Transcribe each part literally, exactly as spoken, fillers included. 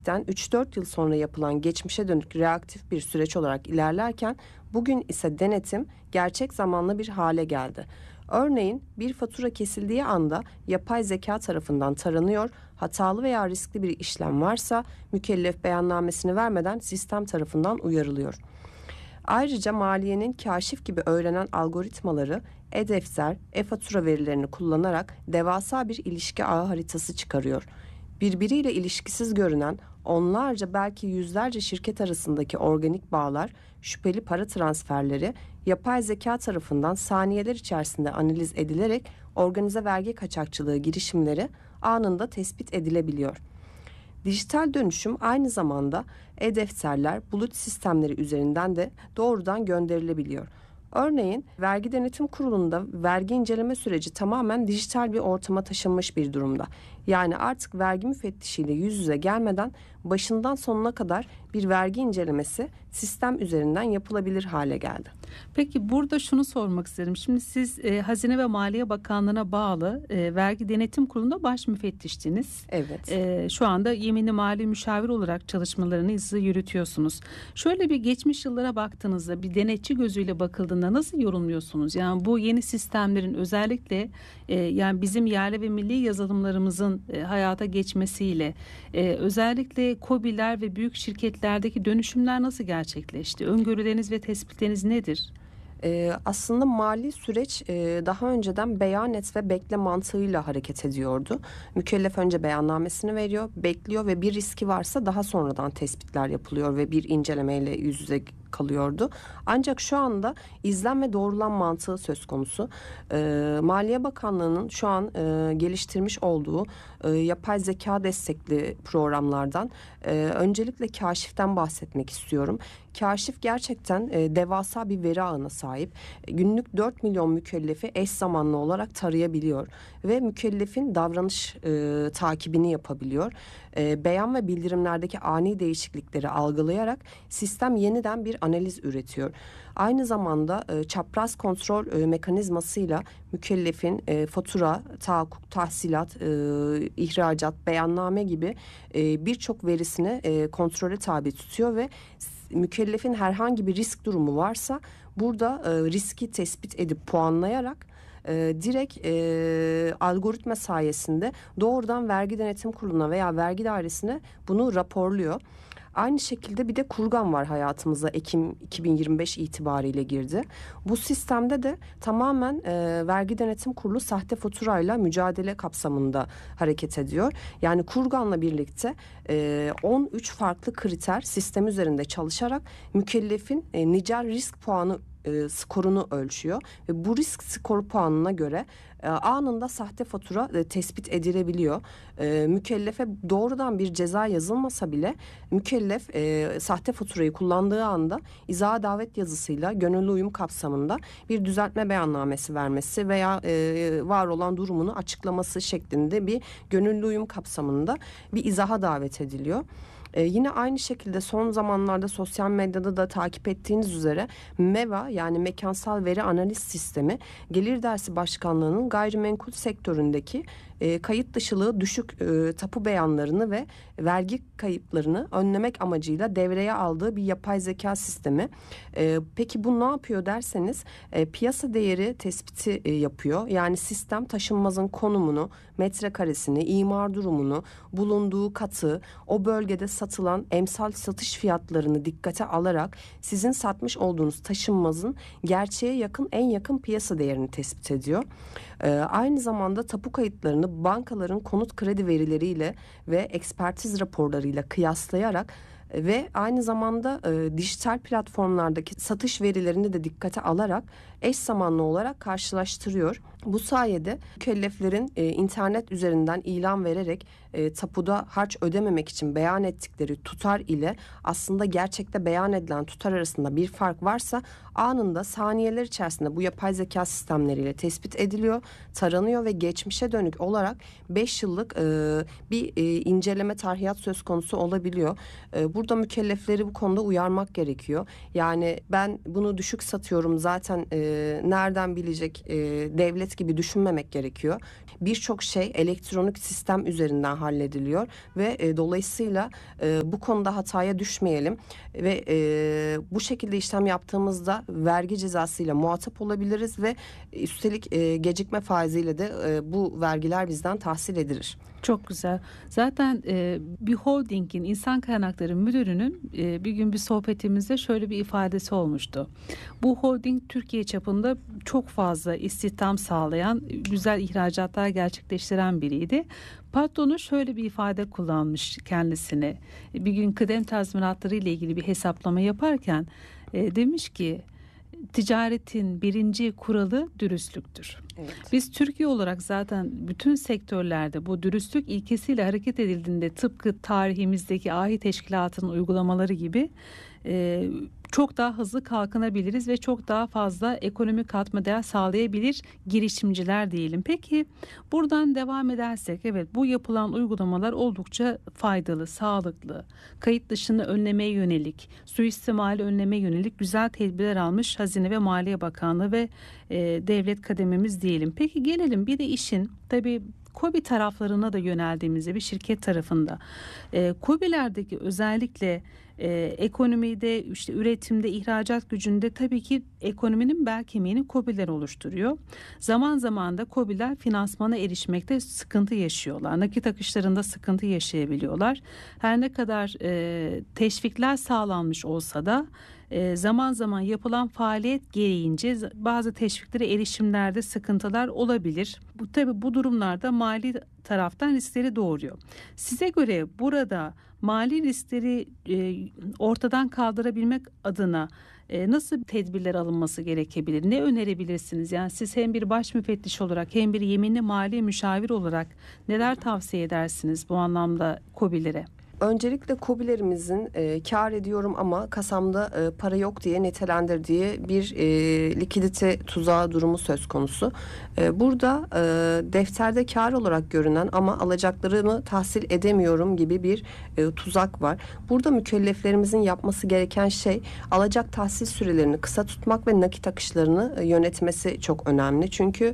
üç dört yıl sonra yapılan geçmişe dönük reaktif bir süreç olarak ilerlerken bugün ise denetim gerçek zamanlı bir hale geldi. Örneğin bir fatura kesildiği anda yapay zeka tarafından taranıyor, hatalı veya riskli bir işlem varsa mükellef beyannamesini vermeden sistem tarafından uyarılıyor. Ayrıca maliyenin kaşif gibi öğrenen algoritmaları e-defter, e-fatura verilerini kullanarak devasa bir ilişki ağı haritası çıkarıyor. Birbiriyle ilişkisiz görünen onlarca belki yüzlerce şirket arasındaki organik bağlar, şüpheli para transferleri yapay zeka tarafından saniyeler içerisinde analiz edilerek organize vergi kaçakçılığı girişimleri anında tespit edilebiliyor. Dijital dönüşüm aynı zamanda e-defterler, bulut sistemleri üzerinden de doğrudan gönderilebiliyor. Örneğin Vergi Denetim Kurulu'nda vergi inceleme süreci tamamen dijital bir ortama taşınmış bir durumda. Yani artık vergi müfettişiyle yüz yüze gelmeden başından sonuna kadar bir vergi incelemesi sistem üzerinden yapılabilir hale geldi. Peki burada şunu sormak isterim. Şimdi siz e, Hazine ve Maliye Bakanlığı'na bağlı e, Vergi Denetim Kurulu'nda baş müfettiştiniz. Evet. E, şu anda yeminli mali müşavir olarak çalışmalarınızı yürütüyorsunuz. Şöyle bir geçmiş yıllara baktığınızda bir denetçi gözüyle bakıldığında nasıl yorumluyorsunuz? Yani bu yeni sistemlerin özellikle e, yani bizim yerli ve milli yazılımlarımızın e, hayata geçmesiyle e, özellikle KOBİ'ler ve büyük şirketlerdeki dönüşümler nasıl gerçekleşti? Öngörüleriniz ve tespitleriniz nedir? Ee, aslında mali süreç e, daha önceden beyan et ve bekle mantığıyla hareket ediyordu. Mükellef önce beyannamesini veriyor, bekliyor ve bir riski varsa daha sonradan tespitler yapılıyor ve bir incelemeyle yüz yüze kalıyordu. Ancak şu anda izlen ve doğrulan mantığı söz konusu. Ee, Maliye Bakanlığı'nın şu an e, geliştirmiş olduğu e, yapay zeka destekli programlardan e, öncelikle Kaşif'ten bahsetmek istiyorum. Kaşif gerçekten e, devasa bir veri ağına sahip. E, günlük dört milyon mükellefi eş zamanlı olarak tarayabiliyor ve mükellefin davranış e, takibini yapabiliyor. E, beyan ve bildirimlerdeki ani değişiklikleri algılayarak sistem yeniden bir analiz üretiyor. Aynı zamanda e, çapraz kontrol e, mekanizmasıyla mükellefin e, fatura, tahakkuk, tahsilat, e, ihracat, beyanname gibi e, birçok verisini e, kontrole tabi tutuyor ve mükellefin herhangi bir risk durumu varsa burada e, riski tespit edip puanlayarak e, direkt e, algoritma sayesinde doğrudan Vergi Denetim Kurulu'na veya vergi dairesine bunu raporluyor. Aynı şekilde bir de Kurgan var hayatımıza, Ekim iki bin yirmi beş itibariyle girdi. Bu sistemde de tamamen e, Vergi Denetim Kurulu sahte faturayla mücadele kapsamında hareket ediyor. Yani Kurgan'la birlikte e, on üç farklı kriter sistem üzerinde çalışarak mükellefin e, nicel risk puanı E, skorunu ölçüyor ve bu risk skoru puanına göre e, anında sahte fatura e, tespit edilebiliyor. E, mükellefe doğrudan bir ceza yazılmasa bile mükellef e, sahte faturayı kullandığı anda izaha davet yazısıyla gönüllü uyum kapsamında bir düzeltme beyannamesi vermesi veya e, var olan durumunu açıklaması şeklinde bir gönüllü uyum kapsamında bir izaha davet ediliyor. Ee, yine aynı şekilde son zamanlarda sosyal medyada da takip ettiğiniz üzere MEVA yani Mekansal Veri Analiz Sistemi Gelir Dersi Başkanlığı'nın gayrimenkul sektöründeki e, kayıt dışılığı düşük e, tapu beyanlarını ve vergi kayıplarını önlemek amacıyla devreye aldığı bir yapay zeka sistemi. E, peki bu ne yapıyor derseniz e, piyasa değeri tespiti e, yapıyor. Yani sistem taşınmazın konumunu, metrekaresini, imar durumunu, bulunduğu katı, o bölgede satılan emsal satış fiyatlarını dikkate alarak sizin satmış olduğunuz taşınmazın gerçeğe yakın en yakın piyasa değerini tespit ediyor. Ee, aynı zamanda tapu kayıtlarını bankaların konut kredi verileriyle ve ekspertiz raporlarıyla kıyaslayarak ve aynı zamanda e, dijital platformlardaki satış verilerini de dikkate alarak eş zamanlı olarak karşılaştırıyor. Bu sayede mükelleflerin e, internet üzerinden ilan vererek e, tapuda harç ödememek için beyan ettikleri tutar ile aslında gerçekte beyan edilen tutar arasında bir fark varsa anında saniyeler içerisinde bu yapay zeka sistemleriyle tespit ediliyor, taranıyor ve geçmişe dönük olarak beş yıllık e, bir e, inceleme tarihiyat söz konusu olabiliyor. E, burada mükellefleri bu konuda uyarmak gerekiyor. Yani ben bunu düşük satıyorum zaten e, nereden bilecek e, devlet gibi düşünmemek gerekiyor. Birçok şey elektronik sistem üzerinden hallediliyor ve e, dolayısıyla e, bu konuda hataya düşmeyelim ve e, bu şekilde işlem yaptığımızda vergi cezasıyla muhatap olabiliriz ve üstelik e, gecikme faiziyle de e, bu vergiler bizden tahsil edilir. Çok güzel. Zaten e, bir holdingin insan kaynakları müdürünün e, bir gün bir sohbetimizde şöyle bir ifadesi olmuştu. Bu holding Türkiye çapında çok fazla istihdam sağlayan, güzel ihracatlar gerçekleştiren biriydi. Patronu şöyle bir ifade kullanmış kendisine. Bir gün kıdem tazminatları ile ilgili bir hesaplama yaparken e, demiş ki ticaretin birinci kuralı dürüstlüktür. Evet. Biz Türkiye olarak zaten bütün sektörlerde bu dürüstlük ilkesiyle hareket edildiğinde tıpkı tarihimizdeki ahi teşkilatının uygulamaları gibi e, çok daha hızlı kalkınabiliriz ve çok daha fazla ekonomik katma değer sağlayabilir girişimciler diyelim. Peki buradan devam edersek, evet, bu yapılan uygulamalar oldukça faydalı, sağlıklı, kayıt dışını önlemeye yönelik, suistimali önlemeye yönelik güzel tedbirler almış Hazine ve Maliye Bakanlığı ve e, devlet kadememiz diyelim. Peki gelelim bir de işin tabii KOBİ taraflarına da yöneldiğimizde bir şirket tarafında e, KOBİ'lerdeki özellikle e, ekonomide, işte üretimde, ihracat gücünde tabii ki ekonominin bel kemiğini KOBİ'ler oluşturuyor. Zaman zaman da KOBİ'ler finansmana erişmekte sıkıntı yaşıyorlar. Nakit akışlarında sıkıntı yaşayabiliyorlar. Her ne kadar e, teşvikler sağlanmış olsa da e, zaman zaman yapılan faaliyet gereğince bazı teşviklere erişimlerde sıkıntılar olabilir. Bu tabii bu durumlarda mali taraftan riskleri doğuruyor. Size göre burada mali riskleri e, ortadan kaldırabilmek adına e, nasıl tedbirler alınması gerekebilir? Ne önerebilirsiniz? Yani siz hem bir baş müfettiş olarak hem bir yeminli mali müşavir olarak neler tavsiye edersiniz bu anlamda KOBİ'lere? Öncelikle KOBİ'lerimizin e, kar ediyorum ama kasamda e, para yok diye nitelendirdiği bir e, likidite tuzağı durumu söz konusu. E, burada e, defterde kar olarak görünen ama alacaklarımı tahsil edemiyorum gibi bir e, tuzak var. Burada mükelleflerimizin yapması gereken şey alacak tahsil sürelerini kısa tutmak ve nakit akışlarını e, yönetmesi çok önemli. Çünkü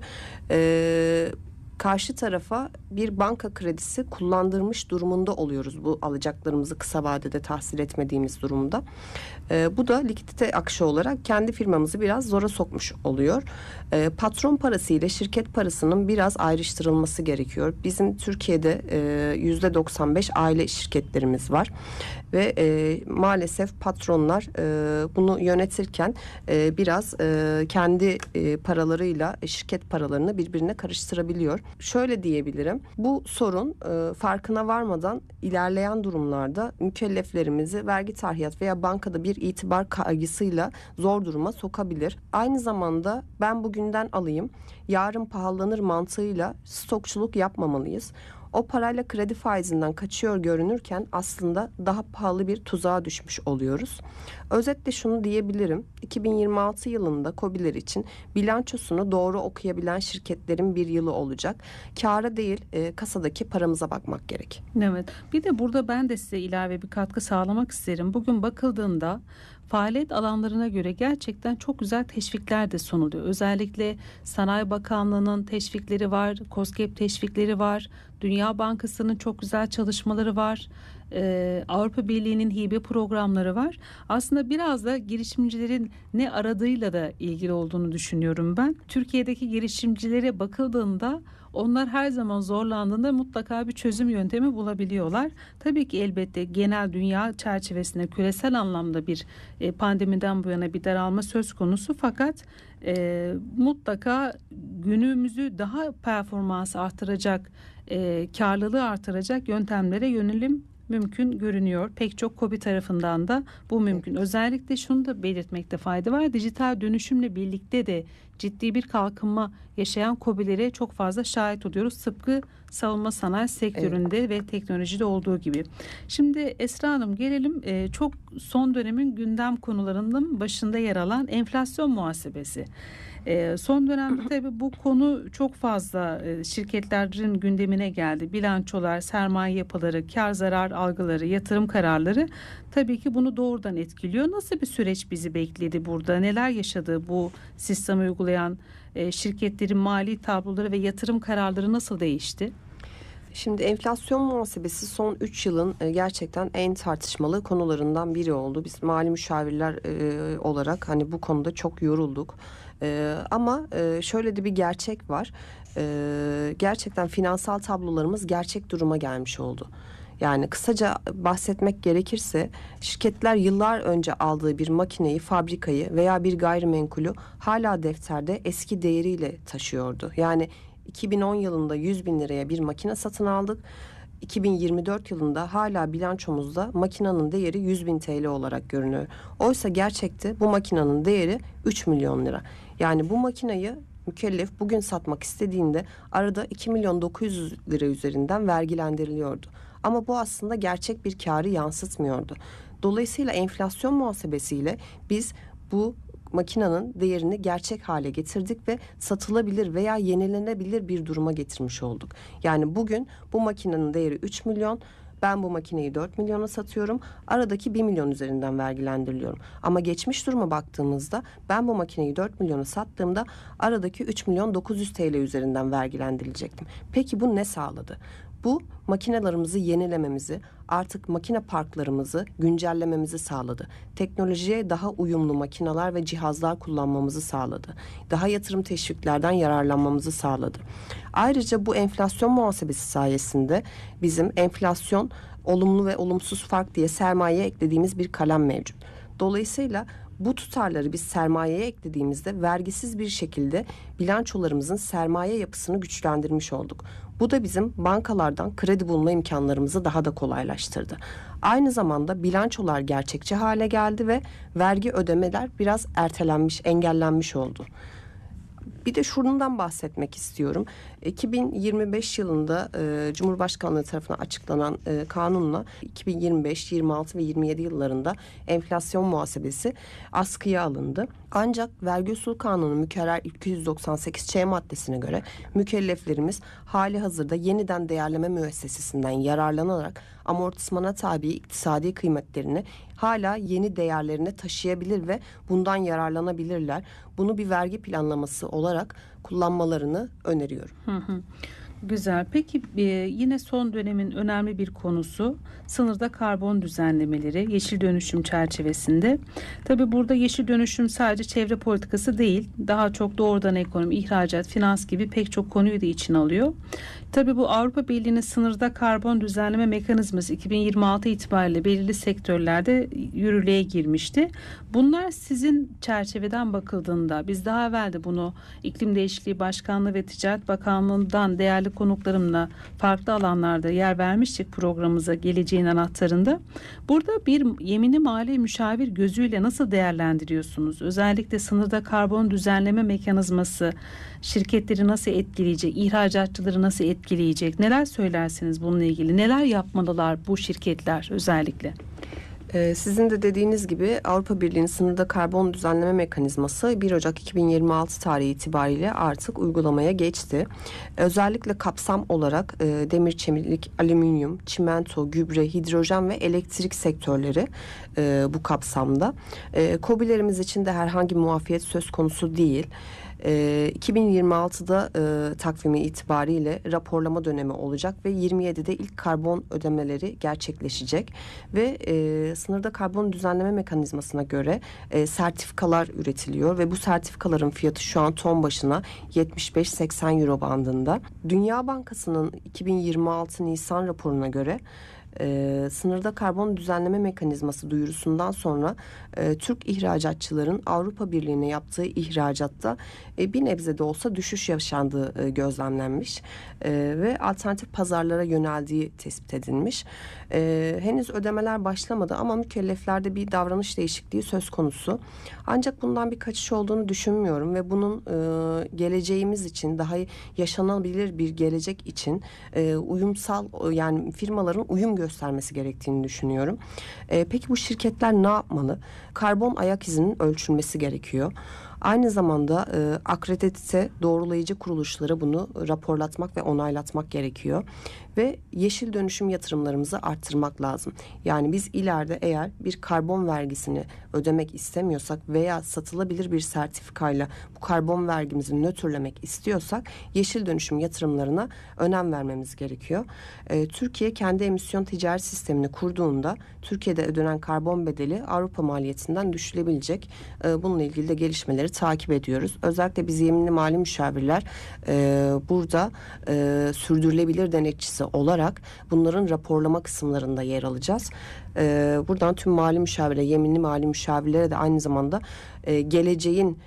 e, karşı tarafa bir banka kredisi kullandırmış durumunda oluyoruz bu alacaklarımızı kısa vadede tahsil etmediğimiz durumda. E, bu da likidite akışı olarak kendi firmamızı biraz zora sokmuş oluyor. E, patron parası ile şirket parasının biraz ayrıştırılması gerekiyor. Bizim Türkiye'de e, yüzde doksan beş aile şirketlerimiz var ve e, maalesef patronlar e, bunu yönetirken e, biraz e, kendi e, paralarıyla şirket paralarını birbirine karıştırabiliyor. Şöyle diyebilirim, bu sorun e, farkına varmadan ilerleyen durumlarda mükelleflerimizi vergi tahribat veya bankada bir itibar kaygısıyla zor duruma sokabilir. Aynı zamanda ben bugünden alayım, yarın pahalanır mantığıyla stokçuluk yapmamalıyız. O parayla kredi faizinden kaçıyor görünürken aslında daha pahalı bir tuzağa düşmüş oluyoruz. Özetle şunu diyebilirim. iki bin yirmi altı yılında KOBİ'ler için bilançosunu doğru okuyabilen şirketlerin bir yılı olacak. Kâra değil e, kasadaki paramıza bakmak gerek. Evet. Bir de burada ben de size ilave bir katkı sağlamak isterim. Bugün bakıldığında faaliyet alanlarına göre gerçekten çok güzel teşvikler de sunuluyor. Özellikle Sanayi Bakanlığı'nın teşvikleri var, KOSGEB teşvikleri var, Dünya Bankası'nın çok güzel çalışmaları var, Ee, Avrupa Birliği'nin hibe programları var. Aslında biraz da girişimcilerin ne aradığıyla da ilgili olduğunu düşünüyorum ben. Türkiye'deki girişimcilere bakıldığında onlar her zaman zorlandığında mutlaka bir çözüm yöntemi bulabiliyorlar. Tabii ki elbette genel dünya çerçevesinde küresel anlamda bir e, pandemiden bu yana bir daralma söz konusu, fakat e, mutlaka günümüzü daha performans artıracak, e, karlılığı artıracak yöntemlere yönelim mümkün görünüyor. Pek çok KOBİ tarafından da bu mümkün. Özellikle şunu da belirtmekte fayda var. Dijital dönüşümle birlikte de ciddi bir kalkınma yaşayan KOBİ'lere çok fazla şahit oluyoruz. Tıpkı savunma sanayi sektöründe evet. ve teknolojide olduğu gibi. Şimdi Esra Hanım gelelim e, çok son dönemin gündem konularının başında yer alan enflasyon muhasebesi. E, son dönemde tabii bu konu çok fazla e, şirketlerin gündemine geldi. Bilançolar, sermaye yapıları, kar zarar algıları, yatırım kararları tabii ki bunu doğrudan etkiliyor. Nasıl bir süreç bizi bekledi burada? Neler yaşadı bu sistemi uygulayan e, şirketlerin mali tabloları ve yatırım kararları nasıl değişti? Şimdi enflasyon muhasebesi son üç yılın e, gerçekten en tartışmalı konularından biri oldu. Biz mali müşavirler e, olarak hani bu konuda çok yorulduk. E, ama e, şöyle de bir gerçek var. E, gerçekten finansal tablolarımız gerçek duruma gelmiş oldu. Yani kısaca bahsetmek gerekirse şirketler yıllar önce aldığı bir makineyi, fabrikayı veya bir gayrimenkulü hala defterde eski değeriyle taşıyordu. Yani iki bin on yılında yüz bin liraya bir makine satın aldık. iki bin yirmi dört yılında hala bilançomuzda makinenin değeri yüz bin T L olarak görünüyor. Oysa gerçekte bu makinenin değeri üç milyon lira. Yani bu makineyi mükellef bugün satmak istediğinde arada iki milyon dokuz yüz lira üzerinden vergilendiriliyordu. Ama bu aslında gerçek bir karı yansıtmıyordu. Dolayısıyla enflasyon muhasebesiyle biz bu makinenin değerini gerçek hale getirdik ve satılabilir veya yenilenebilir bir duruma getirmiş olduk. Yani bugün bu makinenin değeri üç milyon. Ben bu makineyi dört milyona satıyorum. Aradaki bir milyon üzerinden vergilendiriliyorum. Ama geçmiş duruma baktığımızda ben bu makineyi dört milyona sattığımda aradaki üç milyon dokuz yüz T L üzerinden vergilendirilecektim. Peki bu ne sağladı? Bu makinelerimizi yenilememizi, artık makine parklarımızı güncellememizi sağladı. Teknolojiye daha uyumlu makineler ve cihazlar kullanmamızı sağladı. Daha yatırım teşviklerden yararlanmamızı sağladı. Ayrıca bu enflasyon muhasebesi sayesinde bizim enflasyon, olumlu ve olumsuz fark diye sermayeye eklediğimiz bir kalem mevcut. Dolayısıyla bu tutarları biz sermayeye eklediğimizde vergisiz bir şekilde bilançolarımızın sermaye yapısını güçlendirmiş olduk. Bu da bizim bankalardan kredi bulma imkanlarımızı daha da kolaylaştırdı. Aynı zamanda bilançolar gerçekçi hale geldi ve vergi ödemeler biraz ertelenmiş, engellenmiş oldu. Bir de şundan bahsetmek istiyorum. iki bin yirmi beş yılında e, Cumhurbaşkanlığı tarafından açıklanan e, kanunla iki bin yirmi beş, yirmi altı ve yirmi yedi yıllarında enflasyon muhasebesi askıya alındı. Ancak vergi usul kanunu mükerrer iki yüz doksan sekiz Ç maddesine göre mükelleflerimiz hali hazırda yeniden değerleme müessesesinden yararlanarak amortismana tabi iktisadi kıymetlerini hala yeni değerlerine taşıyabilir ve bundan yararlanabilirler. Bunu bir vergi planlaması olarak kullanmalarını öneriyorum. Hı hı. Güzel. Peki e, yine son dönemin önemli bir konusu sınırda karbon düzenlemeleri yeşil dönüşüm çerçevesinde. Tabii burada yeşil dönüşüm sadece çevre politikası değil, daha çok doğrudan ekonomi, ihracat, finans gibi pek çok konuyu da içine alıyor. Tabii bu Avrupa Birliği'nin sınırda karbon düzenleme mekanizması iki bin yirmi altı itibariyle belirli sektörlerde yürürlüğe girmişti. Bunlar sizin çerçeveden bakıldığında, biz daha evvel de bunu İklim Değişikliği Başkanlığı ve Ticaret Bakanlığı'ndan değerli konuklarımla farklı alanlarda yer vermiştik programımıza geleceğin anahtarında. Burada bir yemini mali müşavir gözüyle nasıl değerlendiriyorsunuz? Özellikle sınırda karbon düzenleme mekanizması şirketleri nasıl etkileyecek, ihracatçıları nasıl etkileyecek? Neler söylersiniz bununla ilgili? Neler yapmalılar bu şirketler özellikle? Ee, sizin de dediğiniz gibi Avrupa Birliği'nin sınırda karbon düzenleme mekanizması bir Ocak iki bin yirmi altı tarihi itibariyle artık uygulamaya geçti. Özellikle kapsam olarak e, demir, çelik, alüminyum, çimento, gübre, hidrojen ve elektrik sektörleri e, bu kapsamda. E, KOBİ'lerimiz için de herhangi bir muafiyet söz konusu değil. E, iki bin yirmi altıda e, takvimi itibariyle raporlama dönemi olacak ve yirmi yedide ilk karbon ödemeleri gerçekleşecek ve e, sınırda karbon düzenleme mekanizmasına göre e, sertifikalar üretiliyor ve bu sertifikaların fiyatı şu an ton başına yetmiş beş seksen euro bandında. Dünya Bankası'nın iki bin yirmi altı Nisan raporuna göre Ee, sınırda karbon düzenleme mekanizması duyurusundan sonra e, Türk ihracatçıların Avrupa Birliği'ne yaptığı ihracatta e, bir nebze de olsa düşüş yaşandığı e, gözlemlenmiş e, ve alternatif pazarlara yöneldiği tespit edilmiş. E, henüz ödemeler başlamadı ama mükelleflerde bir davranış değişikliği söz konusu. Ancak bundan bir kaçış olduğunu düşünmüyorum ve bunun e, geleceğimiz için daha yaşanabilir bir gelecek için e, uyumsal yani firmaların uyum göstermesi gerektiğini düşünüyorum. E, peki bu şirketler ne yapmalı? Karbon ayak izinin ölçülmesi gerekiyor. Aynı zamanda e, akredite doğrulayıcı kuruluşlara bunu raporlatmak ve onaylatmak gerekiyor. Ve yeşil dönüşüm yatırımlarımızı arttırmak lazım. Yani biz ileride eğer bir karbon vergisini ödemek istemiyorsak veya satılabilir bir sertifikayla bu karbon vergimizi nötrlemek istiyorsak yeşil dönüşüm yatırımlarına önem vermemiz gerekiyor. Ee, Türkiye kendi emisyon ticaret sistemini kurduğunda Türkiye'de ödenen karbon bedeli Avrupa maliyetinden düşülebilecek. Ee, bununla ilgili de gelişmeleri takip ediyoruz. Özellikle biz yeminli mali müşavirler e, burada e, sürdürülebilir denetçisi olarak bunların raporlama kısımlarında yer alacağız. Ee, buradan tüm mali müşavirlere, yeminli mali müşavirlere de aynı zamanda e, geleceğin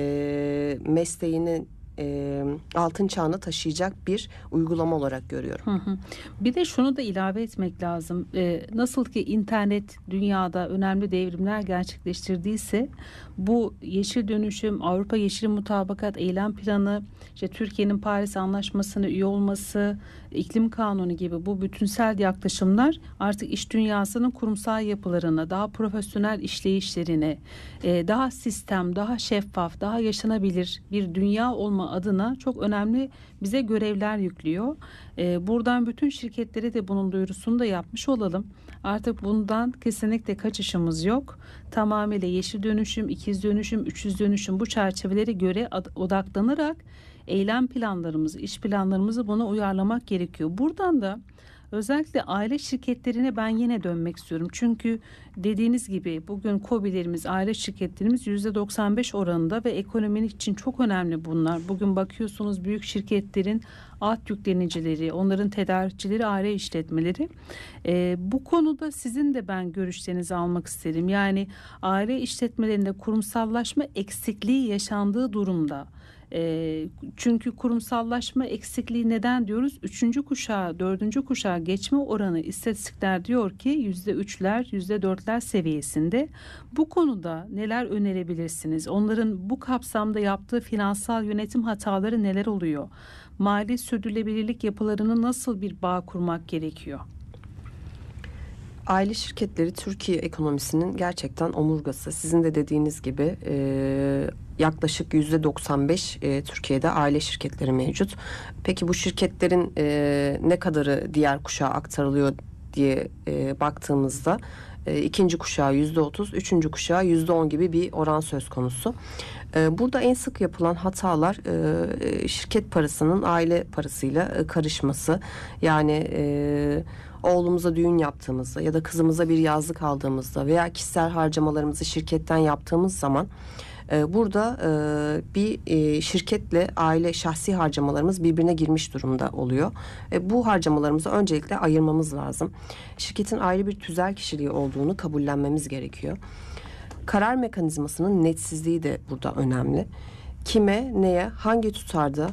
e, mesleğinin e, altın çağına taşıyacak bir uygulama olarak görüyorum. Hı hı. Bir de şunu da ilave etmek lazım. Ee, nasıl ki internet dünyada önemli devrimler gerçekleştirdiyse bu yeşil dönüşüm, Avrupa Yeşil Mutabakat Eylem Planı, işte Türkiye'nin Paris Anlaşması'na üye olması, iklim kanunu gibi bu bütünsel yaklaşımlar artık iş dünyasının kurumsal yapılarına, daha profesyonel işleyişlerine, e, daha sistem, daha şeffaf, daha yaşanabilir bir dünya olma adına çok önemli bize görevler yüklüyor. E, buradan bütün şirketlere de bunun duyurusunu da yapmış olalım. Artık bundan kesinlikle kaçışımız yok. Tamamıyla yeşil dönüşüm, ikiz dönüşüm, üçüz dönüşüm bu çerçevelere göre ad- odaklanarak eylem planlarımızı, iş planlarımızı buna uyarlamak gerekiyor. Buradan da özellikle aile şirketlerine ben yine dönmek istiyorum. Çünkü dediğiniz gibi bugün KOBİ'lerimiz, aile şirketlerimiz yüzde doksan beş oranında ve ekonominin için çok önemli bunlar. Bugün bakıyorsunuz büyük şirketlerin alt yüklenicileri, onların tedarikçileri, aile işletmeleri. Ee, bu konuda sizin de ben görüşlerinizi almak isterim. Yani aile işletmelerinde kurumsallaşma eksikliği yaşandığı durumda. E, çünkü kurumsallaşma eksikliği neden diyoruz? Üçüncü kuşağa, dördüncü kuşağa geçme oranı istatistikler diyor ki yüzde üçler, yüzde dörtler seviyesinde. Bu konuda neler önerebilirsiniz? Onların bu kapsamda yaptığı finansal yönetim hataları neler oluyor? Mali sürdürülebilirlik yapılarını nasıl bir bağ kurmak gerekiyor? Aile şirketleri Türkiye ekonomisinin gerçekten omurgası. Sizin de dediğiniz gibi e, yaklaşık yüzde doksan beş e, Türkiye'de aile şirketleri mevcut. Peki bu şirketlerin e, ne kadarı diğer kuşağa aktarılıyor diye e, baktığımızda e, ikinci kuşağı yüzde otuz, üçüncü kuşağı yüzde on gibi bir oran söz konusu. E, burada en sık yapılan hatalar e, şirket parasının aile parasıyla e, karışması. Yani e, oğlumuza düğün yaptığımızda ya da kızımıza bir yazlık aldığımızda veya kişisel harcamalarımızı şirketten yaptığımız zaman e, burada e, bir e, şirketle aile şahsi harcamalarımız birbirine girmiş durumda oluyor. E, bu harcamalarımızı öncelikle ayırmamız lazım. Şirketin ayrı bir tüzel kişiliği olduğunu kabullenmemiz gerekiyor. Karar mekanizmasının netsizliği de burada önemli. Kime, neye, hangi tutarda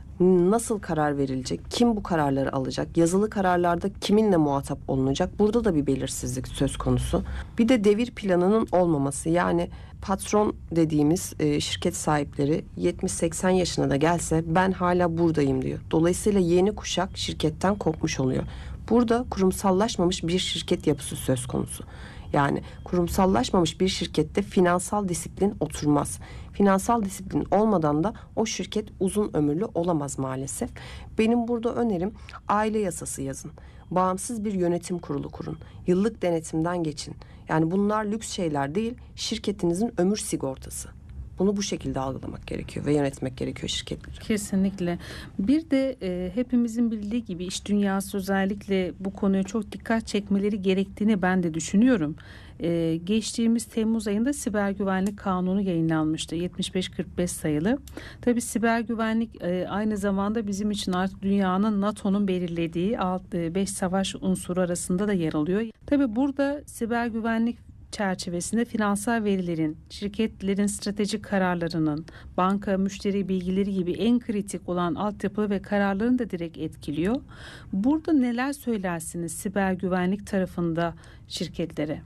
nasıl karar verilecek, kim bu kararları alacak, yazılı kararlarda kiminle muhatap olunacak, burada da bir belirsizlik söz konusu. Bir de devir planının olmaması, yani patron dediğimiz e, şirket sahipleri yetmiş seksen yaşına da gelse ben hala buradayım diyor. Dolayısıyla yeni kuşak şirketten kopmuş oluyor. Burada kurumsallaşmamış bir şirket yapısı söz konusu. Yani kurumsallaşmamış bir şirkette finansal disiplin oturmaz. Finansal disiplin olmadan da o şirket uzun ömürlü olamaz maalesef. Benim burada önerim aile yasası yazın. Bağımsız bir yönetim kurulu kurun. Yıllık denetimden geçin. Yani bunlar lüks şeyler değil, şirketinizin ömür sigortası. Bunu bu şekilde algılamak gerekiyor ve yönetmek gerekiyor şirketleri. Kesinlikle. Bir de e, hepimizin bildiği gibi iş dünyası özellikle bu konuya çok dikkat çekmeleri gerektiğini ben de düşünüyorum. E, geçtiğimiz Temmuz ayında Siber Güvenlik Kanunu yayınlanmıştı. yetmiş beş kırk beş sayılı. Tabii siber güvenlik e, aynı zamanda bizim için artık dünyanın NATO'nun belirlediği beş savaş unsuru arasında da yer alıyor. Tabii burada siber güvenlik çerçevesinde finansal verilerin, şirketlerin stratejik kararlarının, banka, müşteri bilgileri gibi en kritik olan altyapı ve kararlarını da direkt etkiliyor. Burada neler söylersiniz siber güvenlik tarafında şirketlere?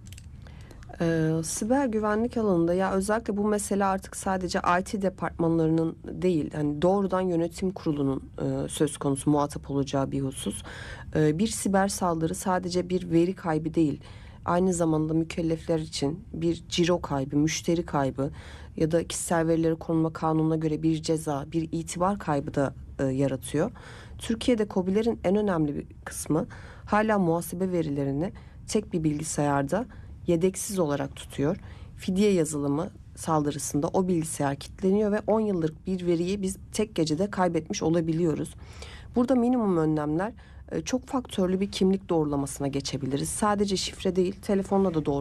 Ee, siber güvenlik alanında ya özellikle bu mesele artık sadece I T departmanlarının değil, hani doğrudan yönetim kurulunun e, söz konusu muhatap olacağı bir husus. Ee, bir siber saldırı sadece bir veri kaybı değil. aynı zamanda mükellefler için bir ciro kaybı, müşteri kaybı ya da kişisel verileri korunma kanununa göre bir ceza, bir itibar kaybı da e, yaratıyor. Türkiye'de KOBİ'lerin en önemli bir kısmı hala muhasebe verilerini tek bir bilgisayarda yedeksiz olarak tutuyor. Fidye yazılımı saldırısında o bilgisayar kilitleniyor ve on yıllık bir veriyi biz tek gecede kaybetmiş olabiliyoruz. Burada minimum önlemler, e, çok faktörlü bir kimlik doğrulamasına geçebiliriz. Sadece şifre değil, telefonla da doğru